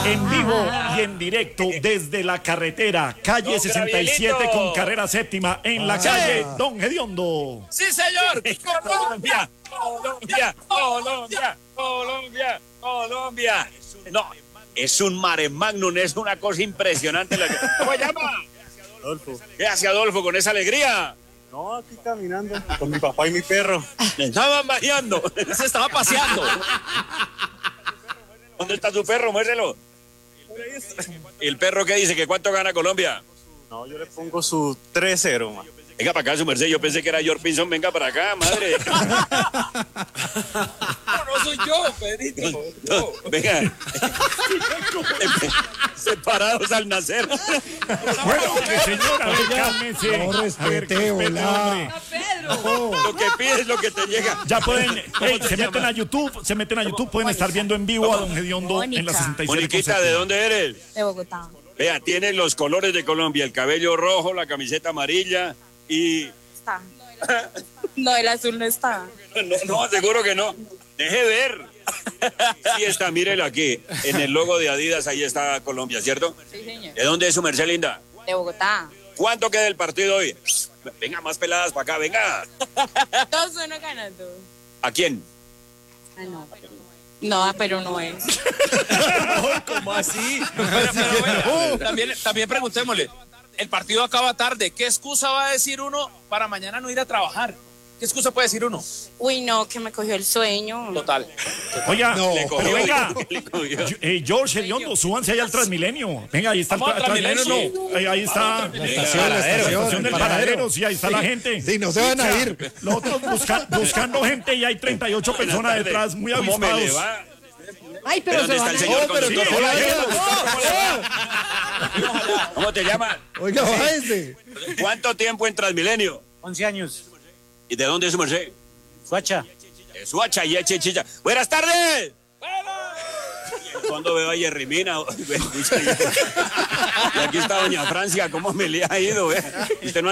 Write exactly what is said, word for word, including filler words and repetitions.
En vivo y en directo desde la carretera, calle sesenta y siete con carrera séptima, en la calle Don Gediondo. ¡Sí, señor! ¡Colombia! ¡Colombia! ¡Colombia! ¡Colombia! ¡Colombia! No, es un mare magnum, es una cosa impresionante. ¿Cómo se llama? Adolfo. ¿Qué hace Adolfo con esa alegría? No, aquí caminando con mi papá y mi perro. Estaban bañando. Se estaba paseando. ¿Dónde está tu perro? Muéstrelo. ¿Y el perro qué dice? ¿Que cuánto gana Colombia? No, yo le pongo su tres cero, man. Venga para acá, su merced. Yo pensé que era George Pinson. Venga para acá, madre. No, no soy yo, Pedrito. No, venga. Separados al nacer. Bueno, señora, a ver, cálmese. No respete, A ver, hola. Lo que pides es lo que te llega. Ya pueden, hey, te se llamas? meten a YouTube, se meten a YouTube, pueden estar viendo en vivo a Don Gediondo en la sesenta y siete. Moniquita, ¿de dónde eres? De Bogotá. Vea, tiene los colores de Colombia, el cabello rojo, la camiseta amarilla y... Está. No, el azul no está. No, no, seguro que no. Deje ver. Sí está, mírelo aquí. En el logo de Adidas, ahí está Colombia, ¿cierto? Sí, señor. ¿De dónde es su merced linda? De Bogotá. ¿Cuánto queda el partido hoy? Venga, más peladas para acá, venga. dos uno ganando. ¿A quién? Ah, no. No, pero no es. ¿Cómo así? Pero, pero, bueno, también, también preguntémosle. El partido acaba tarde. ¿Qué excusa va a decir uno para mañana no ir a trabajar? ¿Qué excusa puede decir uno? Uy, no, que me cogió el sueño. Total. Oiga, No, Le cogió, pero venga, le cogió. eh, George Gediondo, súbanse ahí al Transmilenio. Venga, ahí está el Vamos al tra- Transmilenio, Transmilenio, no. Ahí, ahí está La estación, la la estación, estación el del paradero. paradero, sí, ahí está la gente. Sí, no se van a ir. Los otros busca- buscando gente y hay treinta y ocho personas detrás, muy ¿Cómo me le avispados. va? Ay, ¿Pero dónde está el señor No, pero conductor? no, Hola, no, ¿cómo te llamas? Oiga, bájese. ¿Cuánto tiempo en Transmilenio? once años. ¿Y de dónde es su merced? Suacha. De Suacha y Chicha. ¡Buenas tardes! Cuando veo a Jerry Mina, y aquí está Doña Francia, ¿cómo me le ha ido? eh? Usted no